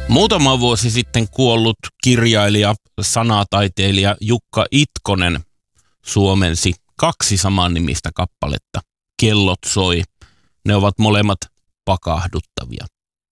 Muutama vuosi sitten kuollut kirjailija, sanataiteilija Jukka Itkonen suomensi 2 samannimistä kappaletta. Kellot soi. Ne ovat molemmat pakahduttavia.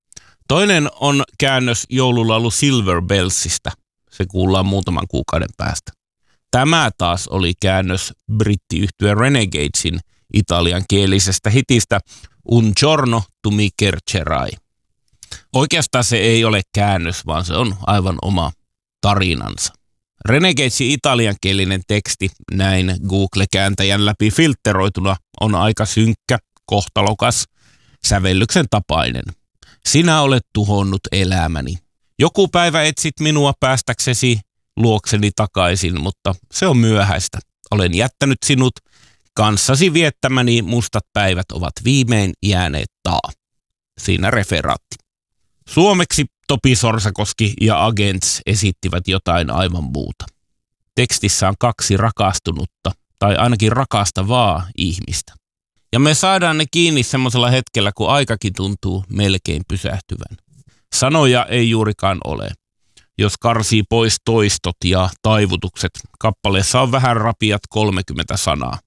Toinen on käännös joululaulu Silver Bellsistä. Se kuullaan muutaman kuukauden päästä. Tämä taas oli käännös brittiyhtye Renegadesin italiankielisestä hitistä Un giorno tu mi cercerai. Oikeastaan se ei ole käännös, vaan se on aivan oma tarinansa. Renegadesin italiankielinen teksti, näin Google-kääntäjän läpi filtteroituna, on aika synkkä, kohtalokas, sävellyksen tapainen. Sinä olet tuhonnut elämäni. Joku päivä etsit minua päästäksesi luokseni takaisin, mutta se on myöhäistä. Olen jättänyt sinut. Kanssasi viettämäni mustat päivät ovat viimein jääneet taa. Siinä referaatti. Suomeksi Topi Sorsakoski ja Agents esittivät jotain aivan muuta. Tekstissä on 2 rakastunutta, tai ainakin rakastavaa ihmistä. Ja me saadaan ne kiinni semmoisella hetkellä, kun aikakin tuntuu melkein pysähtyvän. Sanoja ei juurikaan ole. Jos karsii pois toistot ja taivutukset, kappaleessa on vähän rapiat 30 sanaa.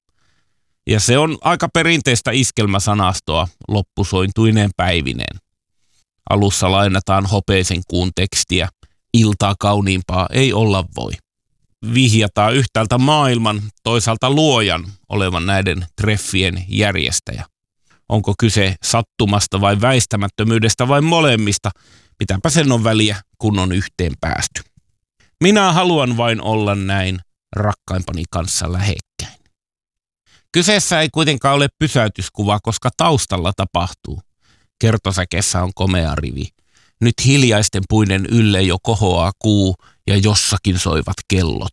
Ja se on aika perinteistä iskelmäsanastoa loppusointuineen päivineen. Alussa lainataan hopeisen kuun tekstiä, iltaa kauniimpaa ei olla voi. Vihjataan yhtäältä maailman, toisaalta luojan olevan näiden treffien järjestäjä. Onko kyse sattumasta vai väistämättömyydestä vai molemmista, mitäpä sen on väliä, kun on yhteen päästy. Minä haluan vain olla näin rakkaimpani kanssa lähekkäin. Kyseessä ei kuitenkaan ole pysäytyskuva, koska taustalla tapahtuu. Kertosäkeessä on komea rivi. Nyt hiljaisten puiden ylle jo kohoaa kuu ja jossakin soivat kellot.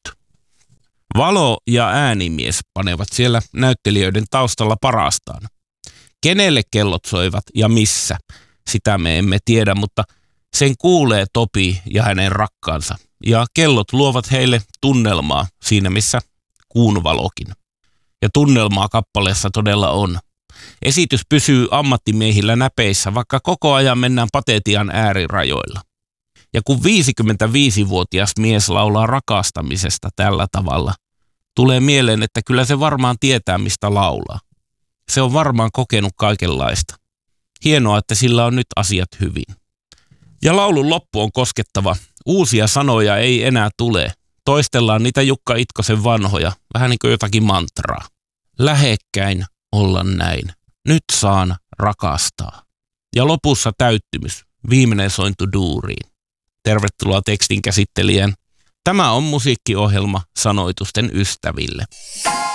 Valo ja äänimies panevat siellä näyttelijöiden taustalla parastaan. Kenelle kellot soivat ja missä, sitä me emme tiedä, mutta sen kuulee Topi ja hänen rakkaansa. Ja kellot luovat heille tunnelmaa siinä, missä kuun valokin. Ja tunnelmaa kappaleessa todella on. Esitys pysyy ammattimiehillä näpeissä, vaikka koko ajan mennään patetian äärirajoilla. Ja kun 55-vuotias mies laulaa rakastamisesta tällä tavalla, tulee mieleen, että kyllä se varmaan tietää, mistä laulaa. Se on varmaan kokenut kaikenlaista. Hienoa, että sillä on nyt asiat hyvin. Ja laulun loppu on koskettava. Uusia sanoja ei enää tule. Toistellaan niitä Jukka Itkosen vanhoja, vähän niin kuin jotakin mantraa. Lähekkäin olla näin. Nyt saan rakastaa. Ja lopussa täyttymys. Viimeinen sointu duuriin. Tervetuloa tekstin käsittelijään. Tämä on musiikkiohjelma sanoitusten ystäville.